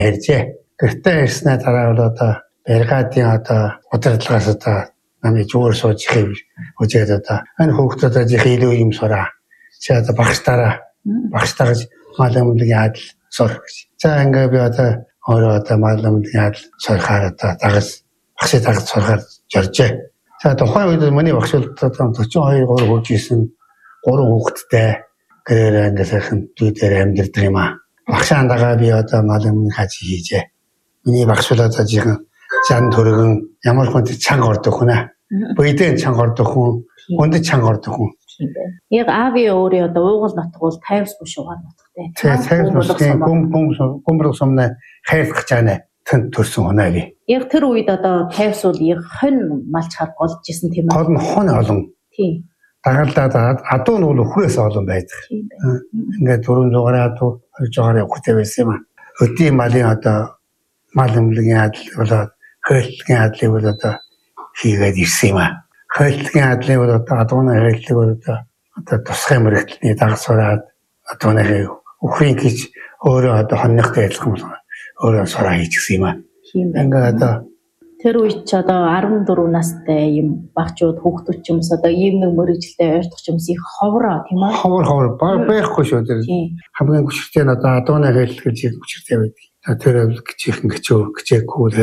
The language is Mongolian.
ярьжээ. Гэртээ ирснээр дараа бол одоо бригадын одоо удирдлагаас одоо намайг зүгээр суужихыг үзээд одоо энэ хүүхдүүдэд илүү юм сураа. Чи одоо багштайгаа Маалмынгийн адил сур гэж. За ингээ би одоо өөрөө одоо Маалмынгийн адил сурахаар одоо дагаж сурахаар зоржээ. За тухайн үед миний багш бол 42 хүрчээсэн 3 хүүхэдтэй гэрээр ингээ сайхан дүүдээр амьдэрдэг юм аа. Багшаандагаа би одоо Маалмын хаж хийжээ. Миний багш бол одоо жихэн зан төргөн ямар хүнд чанга ордог хүн аа. Бийдэн чанга ордог хүн, өндөд чанга ордог хүн. Яг ави өөрөө одоо уугуул нутгуул тайвс биш угаар нутгтай. Тайвс бусгийн гомброг сумна хайрцах чанаа тэнд төрсөн хүн аа би. Яг тэр үед одоо тайвс бол яг хон малч хад болж исэн тийм үү? Гол нь хон олон. Тийм. Дагалдаад адуу нь бол өхрөөс олон байдаг. Ингээд 400-аар адуу 200-аар явахтай байсан юм аа. Өдний малын одоо Маалмынгийн адил болоод хөлтгийн адлыг бол одоо хийгээд ирсэн юм аа. Хөлтгийн адлыг бол одоо адууны хөлтлөг бол одоо тусгай мөрөгдлөний дагсараад адууны өхрийн гэж өөрөө одоо хоньныхтай адилхан өөрөө сураа хийчихсэн юм аа. Ингээд одоо тэр үед ч одоо 14 настай юм багчууд хүүхдүүд ч юмс одоо ийм нэг мөрөгжилтэй ойртох юмс их ховроо тийм үү? Ховор байхгүй шүү дээ. Хамгийн хүчтэй нь одоо адууны хөлтлөг гэж хүчтэй байдаг. Тэр бол гिचээгүй